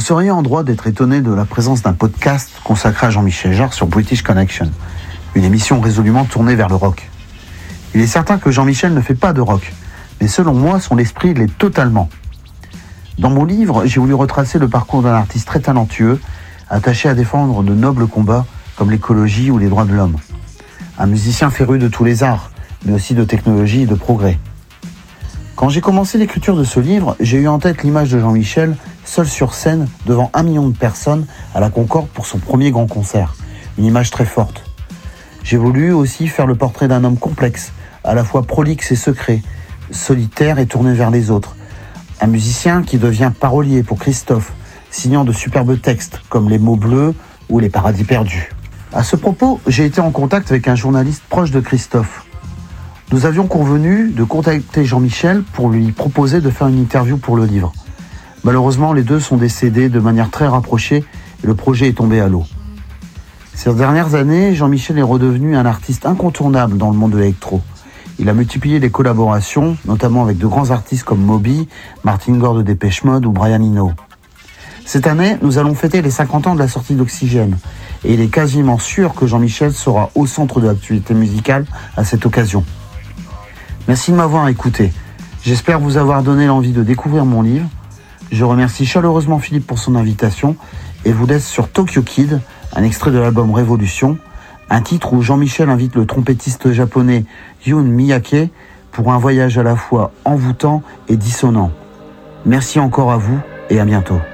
seriez en droit d'être étonné de la présence d'un podcast consacré à Jean-Michel Jarre sur British Connection, une émission résolument tournée vers le rock. Il est certain que Jean-Michel ne fait pas de rock, mais selon moi, son esprit l'est totalement. Dans mon livre, j'ai voulu retracer le parcours d'un artiste très talentueux, attaché à défendre de nobles combats comme l'écologie ou les droits de l'homme. Un musicien féru de tous les arts, mais aussi de technologie et de progrès. Quand j'ai commencé l'écriture de ce livre, j'ai eu en tête l'image de Jean-Michel, seul sur scène, devant 1 million de personnes à la Concorde pour son premier grand concert. Une image très forte. J'ai voulu aussi faire le portrait d'un homme complexe, à la fois prolixe et secret, solitaire et tourné vers les autres. Un musicien qui devient parolier pour Christophe, signant de superbes textes comme Les mots bleus ou Les paradis perdus. À ce propos, j'ai été en contact avec un journaliste proche de Christophe. Nous avions convenu de contacter Jean-Michel pour lui proposer de faire une interview pour le livre. Malheureusement, les deux sont décédés de manière très rapprochée et le projet est tombé à l'eau. Ces dernières années, Jean-Michel est redevenu un artiste incontournable dans le monde de l'électro. Il a multiplié les collaborations, notamment avec de grands artistes comme Moby, Martin Gore de Dépêche Mode ou Brian Eno. Cette année, nous allons fêter les 50 ans de la sortie d'Oxygène, et il est quasiment sûr que Jean-Michel sera au centre de l'actualité musicale à cette occasion. Merci de m'avoir écouté. J'espère vous avoir donné l'envie de découvrir mon livre. Je remercie chaleureusement Philippe pour son invitation et vous laisse sur Tokyo Kid, un extrait de l'album Révolution, un titre où Jean-Michel invite le trompettiste japonais Jun Miyake pour un voyage à la fois envoûtant et dissonant. Merci encore à vous et à bientôt.